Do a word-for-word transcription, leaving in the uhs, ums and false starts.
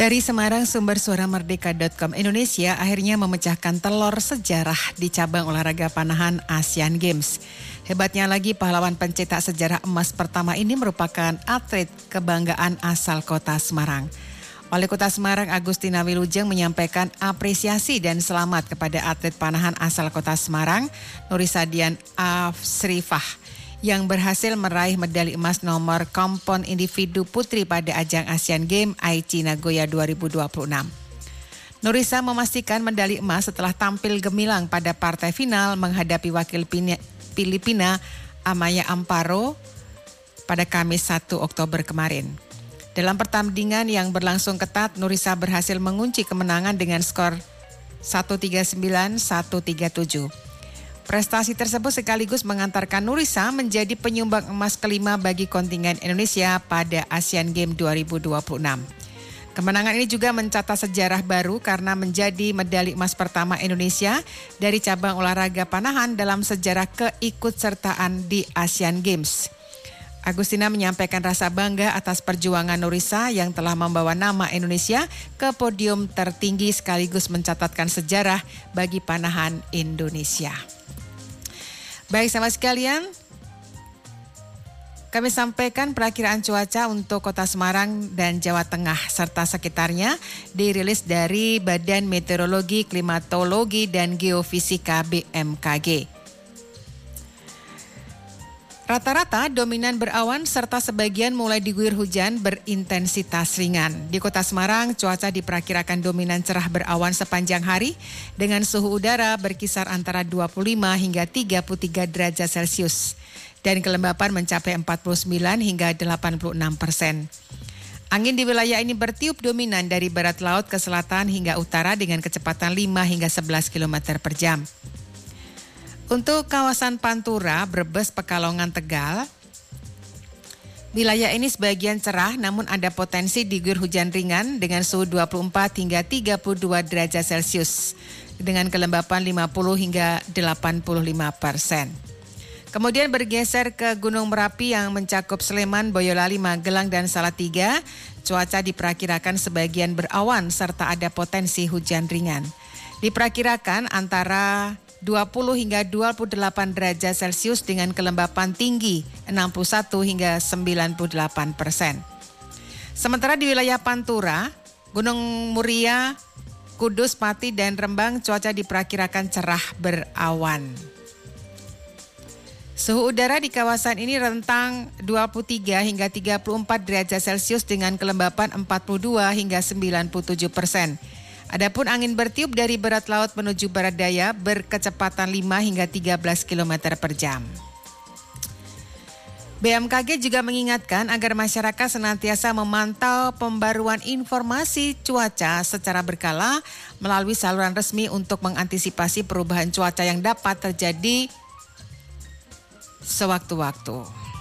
Dari Semarang, sumber suara merdeka titik com Indonesia akhirnya memecahkan telur sejarah di cabang olahraga panahan Asian Games. Hebatnya lagi, pahlawan pencetak sejarah emas pertama ini merupakan atlet kebanggaan asal kota Semarang. Wali Kota Semarang Agustina Wilujeng menyampaikan apresiasi dan selamat kepada atlet panahan asal kota Semarang, Nurisa Dian Afsrifah, yang berhasil meraih medali emas nomor kompon individu putri pada ajang Asian Games Aichi Nagoya dua ribu dua puluh enam. Nurisa memastikan medali emas setelah tampil gemilang pada partai final menghadapi wakil Filipina Amaya Amparo pada Kamis satu Oktober kemarin. Dalam pertandingan yang berlangsung ketat, Nurisa berhasil mengunci kemenangan dengan skor seratus tiga puluh sembilan seratus tiga puluh tujuh. Prestasi tersebut sekaligus mengantarkan Nurisa menjadi penyumbang emas kelima bagi kontingen Indonesia pada Asian Games dua ribu dua puluh enam. Kemenangan ini juga mencatat sejarah baru karena menjadi medali emas pertama Indonesia dari cabang olahraga panahan dalam sejarah keikutsertaan di Asian Games. Agustina menyampaikan rasa bangga atas perjuangan Nurisa yang telah membawa nama Indonesia ke podium tertinggi sekaligus mencatatkan sejarah bagi panahan Indonesia. Baik sahabat sekalian, kami sampaikan perakiraan cuaca untuk Kota Semarang dan Jawa Tengah serta sekitarnya dirilis dari Badan Meteorologi, Klimatologi, dan Geofisika B M K G. Rata-rata dominan berawan serta sebagian mulai diguyur hujan berintensitas ringan. Di Kota Semarang, cuaca diperkirakan dominan cerah berawan sepanjang hari dengan suhu udara berkisar antara dua puluh lima hingga tiga puluh tiga derajat Celcius dan kelembapan mencapai empat puluh sembilan hingga delapan puluh enam persen. Angin di wilayah ini bertiup dominan dari barat laut ke selatan hingga utara dengan kecepatan lima hingga sebelas kilometer per jam. Untuk kawasan Pantura, Brebes, Pekalongan, Tegal, wilayah ini sebagian cerah namun ada potensi diguyur hujan ringan dengan suhu dua puluh empat hingga tiga puluh dua derajat Celcius dengan kelembapan lima puluh hingga delapan puluh lima persen. Kemudian bergeser ke Gunung Merapi yang mencakup Sleman, Boyolali, Magelang, dan Salatiga. Cuaca diperkirakan sebagian berawan serta ada potensi hujan ringan. Diperkirakan antara dua puluh hingga dua puluh delapan derajat Celcius dengan kelembapan tinggi enam puluh satu hingga sembilan puluh delapan persen. Sementara di wilayah Pantura, Gunung Muria, Kudus, Pati, dan Rembang cuaca diperkirakan cerah berawan. Suhu udara di kawasan ini rentang dua puluh tiga hingga tiga puluh empat derajat Celcius dengan kelembapan empat puluh dua hingga sembilan puluh tujuh persen. Adapun angin bertiup dari barat laut menuju barat daya berkecepatan lima hingga tiga belas kilometer per jam. B M K G juga mengingatkan agar masyarakat senantiasa memantau pembaruan informasi cuaca secara berkala melalui saluran resmi untuk mengantisipasi perubahan cuaca yang dapat terjadi sewaktu-waktu.